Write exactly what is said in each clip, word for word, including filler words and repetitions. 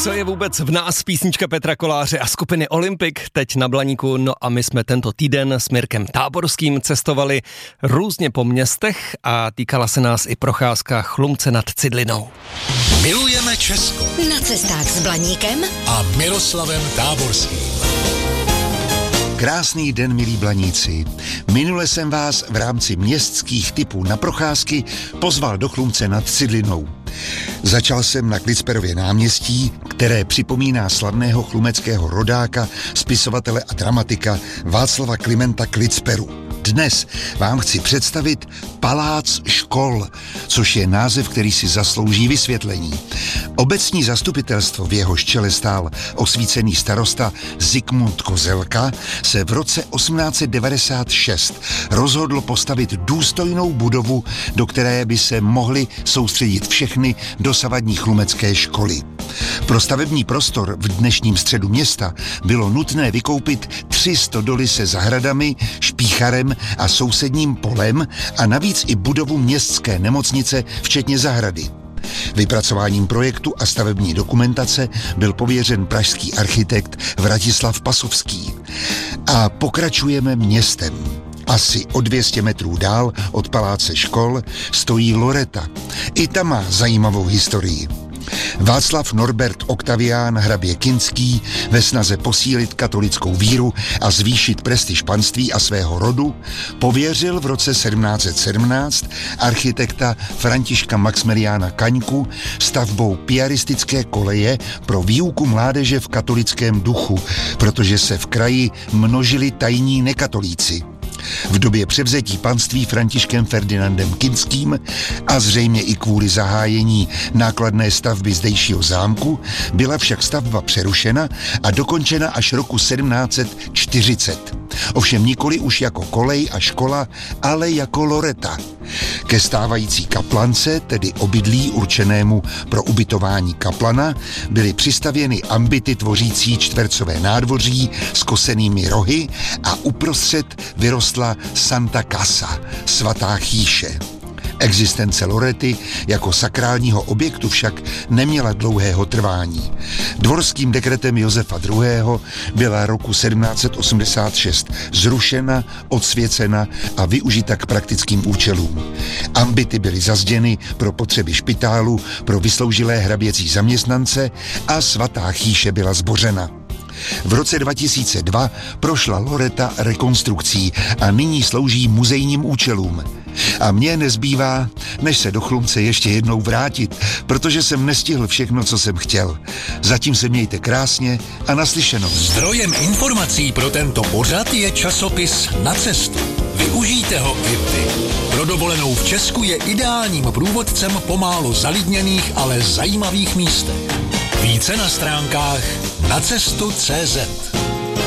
Co je vůbec v nás? Písnička Petra Koláře a skupiny Olympic teď na Blaníku. No a my jsme tento týden s Mirkem Táborským cestovali různě po městech a týkala se nás i procházka Chlumce nad Cidlinou. Milujeme Česko. Na cestách s Blaníkem a Miroslavem Táborským. Krásný den, milí Blaníci. Minule jsem vás v rámci městských typů na procházky pozval do Chlumce nad Cidlinou. Začal jsem na Klicperově náměstí, které připomíná slavného chlumeckého rodáka, spisovatele a dramatika Václava Klimenta Klicperu. Dnes vám chci představit Palác škol, což je název, který si zaslouží vysvětlení. Obecní zastupitelstvo, v jehož čele stál osvícený starosta Zikmund Kozelka, se v roce osmnáct set devadesát šest rozhodlo postavit důstojnou budovu, do které by se mohly soustředit všechny dosavadní chlumecké školy. Pro stavební prostor v dnešním středu města bylo nutné vykoupit tři stodoly se zahradami, špícharem a sousedním polem a navíc i budovu městské nemocnice, včetně zahrady. Vypracováním projektu a stavební dokumentace byl pověřen pražský architekt Vratislav Pasovský. A pokračujeme městem. Asi o dvě stě metrů dál od paláce škol stojí Loreta. I ta má zajímavou historii. Václav Norbert Oktavián hrabě Kinský ve snaze posílit katolickou víru a zvýšit prestiž panství a svého rodu pověřil v roce sedmnáct set sedmnáct architekta Františka Maxmiliána Kaňku stavbou piaristické koleje pro výuku mládeže v katolickém duchu, protože se v kraji množili tajní nekatolíci. V době převzetí panství Františkem Ferdinandem Kinským a zřejmě i kvůli zahájení nákladné stavby zdejšího zámku byla však stavba přerušena a dokončena až roku sedmnáct set čtyřicet. Ovšem nikoli už jako kolej a škola, ale jako loreta. Ke stávající kaplance, tedy obydlí určenému pro ubytování kaplana, byly přistavěny ambity tvořící čtvercové nádvoří s kosenými rohy a uprostřed vyrostla Santa Casa, svatá chýše. Existence lorety jako sakrálního objektu však neměla dlouhého trvání. Dvorským dekretem Josefa druhého. byla roku sedmnáct set osmdesát šest zrušena, odsvěcena a využita k praktickým účelům. Ambity byly zazděny pro potřeby špitálu, pro vysloužilé hraběcí zaměstnance a svatá chýše byla zbořena. V roce dva tisíce dva prošla loreta rekonstrukcí a nyní slouží muzejním účelům. A mně nezbývá, než se do Chlumce ještě jednou vrátit, protože jsem nestihl všechno, co jsem chtěl. Zatím se mějte krásně a naslyšenou. Zdrojem informací pro tento pořad je časopis Na cestu. Využijte ho i vy. Pro dovolenou v Česku je ideálním průvodcem po málo zalidněných, ale zajímavých místech. Více na stránkách nacestu tečka cé zet.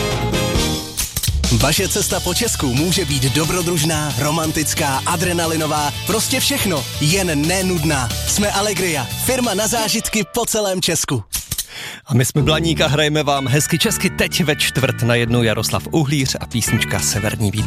Vaše cesta po Česku může být dobrodružná, romantická, adrenalinová, prostě všechno, jen nenudná. Jsme Allegria, firma na zážitky po celém Česku. A my jsme Blaník a hrajeme vám hezky česky teď ve čtvrt na jednu Jaroslav Uhlíř a písnička Severní vítr.